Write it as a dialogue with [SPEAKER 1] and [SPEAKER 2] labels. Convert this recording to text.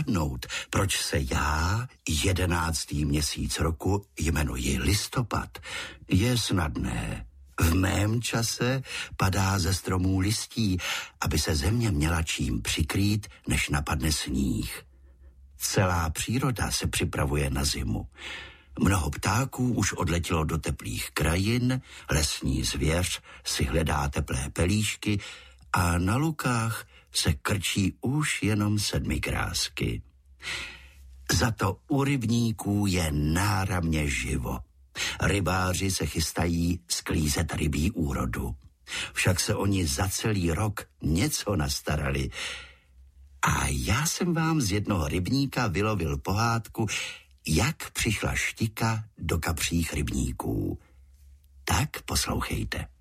[SPEAKER 1] odhadnout, proč se já, 11. měsíc roku, jmenuji listopad, je snadné. V mém čase padá ze stromů listí, aby se země měla čím přikrýt, než napadne sníh. Celá příroda se připravuje na zimu. Mnoho ptáků už odletělo do teplých krajin, lesní zvěř si hledá teplé pelíšky a na lukách se krčí už jenom sedmikrásky. Za to u rybníků je náramně živo. Rybáři se chystají sklízet rybí úrodu. Však se oni za celý rok něco nastarali. A já jsem vám z jednoho rybníka vylovil pohádku, jak přišla štika do kapřích rybníků. Tak poslouchejte.